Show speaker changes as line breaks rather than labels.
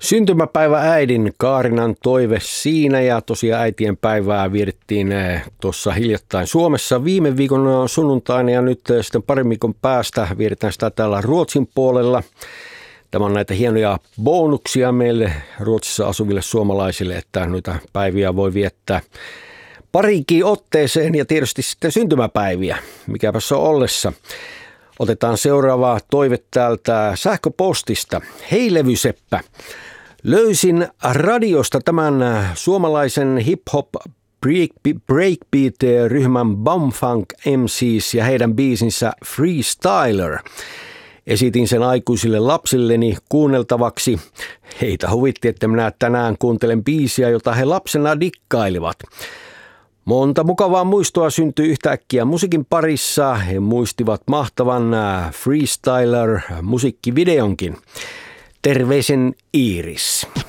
Syntymäpäivä äidin Kaarinan toive siinä, ja tosiaan äitien päivää vietettiin tuossa hiljattain Suomessa viime viikon sunnuntaina, ja nyt sitten parin viikon päästä vietetään sitä täällä Ruotsin puolella. Tämä on näitä hienoja bonuksia meille Ruotsissa asuville suomalaisille, että noita päiviä voi viettää pariinkin otteeseen, ja tietysti sitten syntymäpäiviä, mikäpä se on ollessa. Otetaan seuraava toive täältä sähköpostista. Hei Levyseppä, löysin radiosta tämän suomalaisen hip-hop breakbeat-ryhmän Bumfunk MCs ja heidän biisinsä Freestyler. Esitin sen aikuisille lapsilleni kuunneltavaksi. Heitä huvitti, että minä tänään kuuntelen biisiä, jota he lapsena dikkailivat. Monta mukavaa muistoa syntyi yhtäkkiä musiikin parissa. He muistivat mahtavan Freestyler-musiikkivideonkin. Terveisen Iiris.